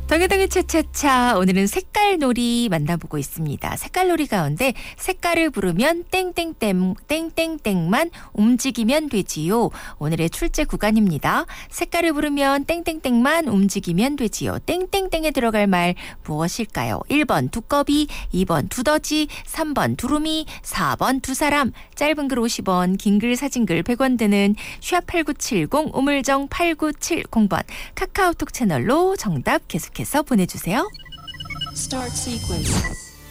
덩이덩이 차차차 오늘은 색깔놀이 만나보고 있습니다. 색깔놀이 가운데 색깔을 부르면 땡땡땡만 움직이면 되지요. 오늘의 출제 구간입니다. 색깔을 부르면 땡땡땡만 움직이면 되지요. 땡땡땡에 들어갈 말 무엇일까요? 1번 두꺼비, 2번 두더지, 3번 두루미, 4번 두 사람. 짧은 글 50원, 긴 글 사진글 100원 드는 #8970 우물정 8970번 카카오톡 채널로 정답 계속해서 보내주세요. Start sequence.